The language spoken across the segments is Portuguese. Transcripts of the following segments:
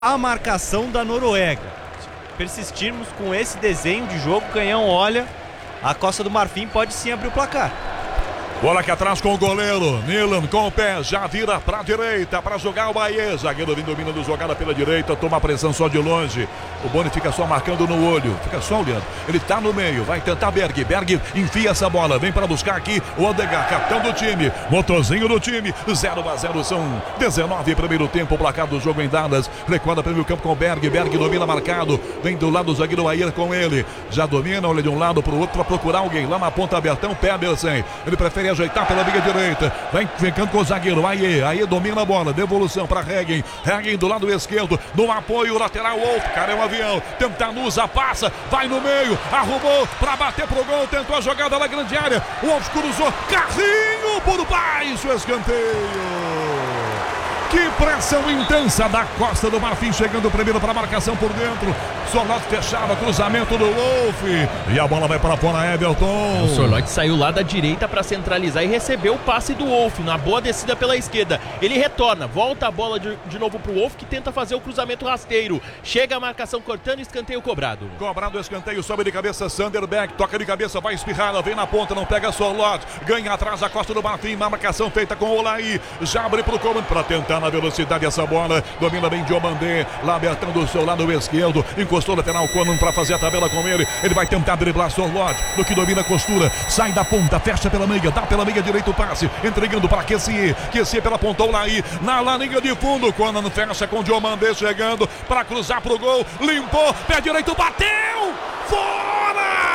a marcação da Noruega. Se persistirmos com esse desenho de jogo, Canhão, olha, a Costa do Marfim pode sim abrir o placar. Bola aqui atrás com o goleiro Nilan com o pé, já vira pra direita para jogar o Bahia. Zagueiro vindo dominando jogada pela direita, toma a pressão só de longe. O Boni fica só marcando no olho, fica só olhando. Ele tá no meio, vai tentar Berg. Berg enfia essa bola, vem para buscar aqui o Odegaard, capitão do time, motorzinho do time. 0-0, são 19 primeiro tempo, o placar do jogo em Dallas. Recuada pelo meio campo com o Berg. Berg domina marcado, vem do lado do zagueiro Bahia com ele. Já domina, olha de um lado pro outro para procurar alguém lá na ponta abertão. Pedersen, ele prefere ajeitar pela liga direita, vai ficando com o zagueiro Aie domina a bola, devolução para Regen do lado esquerdo, no apoio lateral Wolf, cara é um avião, tenta Nusa, passa, vai no meio, arrumou para bater pro gol, tentou a jogada na grande área, o Wolf cruzou, carrinho por baixo, escanteio. Que pressão intensa da Costa do Marfim, chegando primeiro para a marcação por dentro. Sorloth fechava, cruzamento do Wolf. E a bola vai para fora, Everton. O Sorloth saiu lá da direita para centralizar e recebeu o passe do Wolf, na boa descida pela esquerda. Ele retorna, volta a bola de novo para o Wolf, que tenta fazer o cruzamento rasteiro. Chega a marcação cortando, escanteio cobrado. Cobrado o escanteio, sobe de cabeça Sanderberg, toca de cabeça, vai espirrada, vem na ponta, não pega Sorloth. Ganha atrás a Costa do Marfim, uma marcação feita com o Olaí. Já abre para o comando para tentar na velocidade essa bola, domina bem Diomandé, lá abertando do seu lado esquerdo, encostou lateral Conan para fazer a tabela com ele vai tentar driblar Sorloth, do que domina a costura, sai da ponta, fecha pela meia, dá pela meia direito o passe, entregando para Kessié pela ponta Olaí, na linha de fundo, Conan fecha com Diomandé chegando para cruzar pro gol, limpou, pé direito, bateu, fora!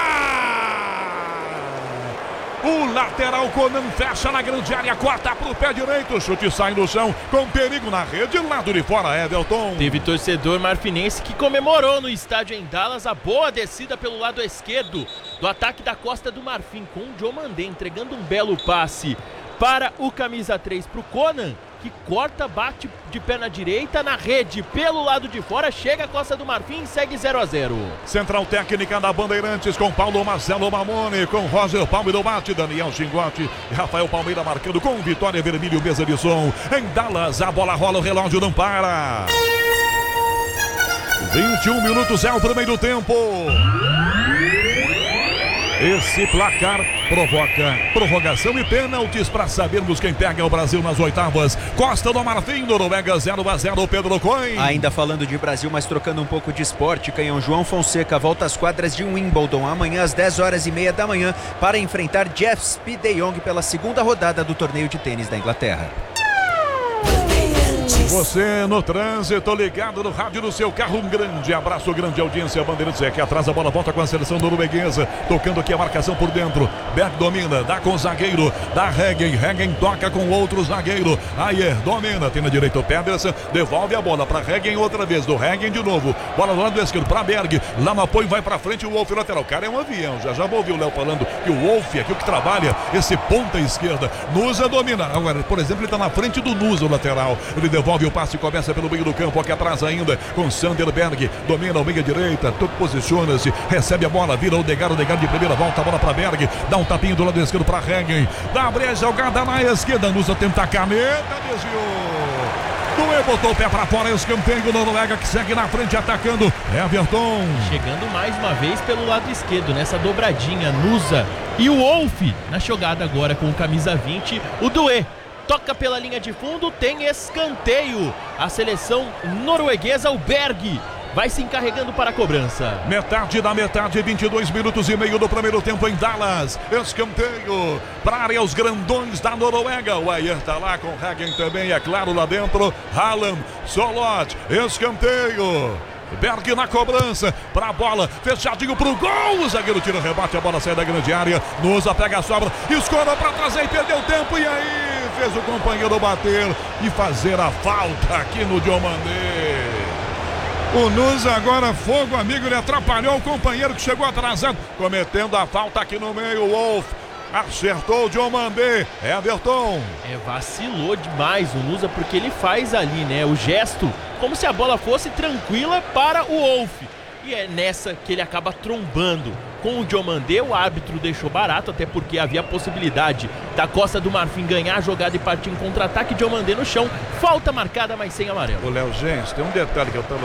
O lateral Conan fecha na grande área, corta pro pé direito, chute sai no chão, com perigo na rede, lado de fora, Everton. Teve torcedor marfinense que comemorou no estádio em Dallas a boa descida pelo lado esquerdo do ataque da Costa do Marfim, com o Diomandé entregando um belo passe para o camisa 3 pro Conan, que corta, bate de pé na direita, na rede, pelo lado de fora, chega a Costa do Marfim e segue 0-0. Central técnica da Bandeirantes com Paulo Marcelo Mamone, com Roger Palmeira bate, Daniel Gingotti e Rafael Palmeira marcando com Vitória Vermelho, mesa de som. Em Dallas, a bola rola, o relógio não para. 21 minutos é o primeiro tempo. Esse placar provoca prorrogação e pênaltis para sabermos quem pega o Brasil nas oitavas. Costa do Marfim, Noruega 0-0, Pedro Coin. Ainda falando de Brasil, mas trocando um pouco de esporte, Canhão, João Fonseca volta às quadras de Wimbledon amanhã às 10h30 da manhã para enfrentar Jeff Speed de Jong pela segunda rodada do torneio de tênis da Inglaterra. Você no trânsito, ligado no rádio do seu carro, um grande abraço, grande audiência, Bandeirantes aqui atrás, a bola volta com a seleção norueguesa, tocando aqui a marcação por dentro, Berg domina, dá com o zagueiro, dá Regen toca com outro zagueiro, Ayer domina, tem na direita o Pedersen, devolve a bola para Regen outra vez, do Regen de novo, bola do lado esquerdo para Berg, lá no apoio vai para frente o Wolf lateral, o cara é um avião, já vou ouvir o Léo falando que o Wolf é aqui o que trabalha, esse ponta esquerda, Nusa domina, agora, por exemplo, ele está na frente do Nusa, o lateral, ele devolve o passe, começa pelo meio do campo, aqui atrás ainda, com Sanderberg, domina a meia direita, posiciona-se, recebe a bola, vira o Odegaard de primeira, volta a bola para Berg, dá um tapinho do lado esquerdo para Regen, dá a brecha, jogada na esquerda, Nusa tenta a caneta, desviou. Doe botou o pé para fora, escanteio, Noruega que segue na frente atacando, Everton. Chegando mais uma vez pelo lado esquerdo, nessa dobradinha, Nusa e o Wolf na jogada agora com o camisa 20, o Doe. Toca pela linha de fundo, tem escanteio. A seleção norueguesa, o Berg, vai se encarregando para a cobrança. Metade da metade, 22 minutos e meio do primeiro tempo em Dallas. Escanteio para a área, os grandões da Noruega. O Ayer tá lá com Regen também, é claro, lá dentro. Haaland, Sorloth, escanteio. Berg na cobrança, para a bola, fechadinho pro gol, o zagueiro tira, rebate, a bola sai da grande área, Nusa pega a sobra, escora para trazer e perdeu tempo, e aí fez o companheiro bater e fazer a falta aqui no Diomandé. O Nusa agora, fogo amigo, ele atrapalhou o companheiro que chegou atrasado, cometendo a falta aqui no meio, o Wolf. Acertou o Diomandé, Everton. Vacilou demais o Nusa, porque ele faz ali, né, o gesto, como se a bola fosse tranquila para o Wolf. E é nessa que ele acaba trombando com o Diomandé. O árbitro deixou barato, até porque havia a possibilidade da Costa do Marfim ganhar a jogada e partir em contra-ataque. Diomandé no chão, falta marcada, mas sem amarelo. Ô Léo, gente, tem um detalhe que eu tava